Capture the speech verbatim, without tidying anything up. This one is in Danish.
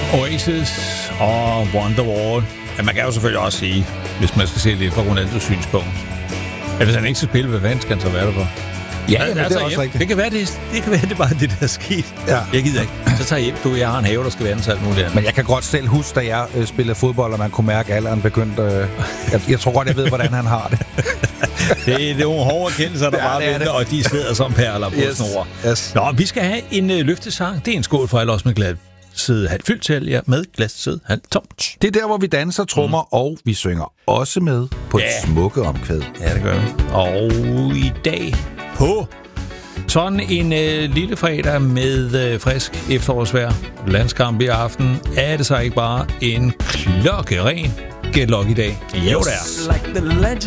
Oasis og Wonderwall. Ja, man kan jo selvfølgelig også sige, hvis man skal se lidt fra Ronaldos synspunkt, at hvis han ikke skal spille, hvad fanden skal han så være der for? Ja, ja, det er også rigtigt. Det kan være, det, det kan være, det er bare det, der er sket. Ja. Jeg gider ikke. Så tager jeg hjem. Du, jeg har en have, der skal være ansat nu der. Men jeg kan godt selv huske, da jeg øh, spillede fodbold, og man kunne mærke, at alderen begyndte... Øh, jeg, jeg tror godt, jeg ved, hvordan han har det. det, det er nogle hårde kendelser, der ja, bare venter, og de sidder som perler på yes. snor. Yes. Nå, vi skal have en øh, løftesang. Det er en skål for alle os med glas sæde halvt fyldt til, ja, med glas sæde halvt tomt. Det er der, hvor vi danser, trommer, mm. og vi synger også med på ja. et smukke omkvæd. Ja, det gør vi. Og i dag på sådan en øh, lille fredag med øh, frisk efterårsvejr, landskamp i aften, er det så ikke bare en klokkeren gætlok i dag? Jo, det er.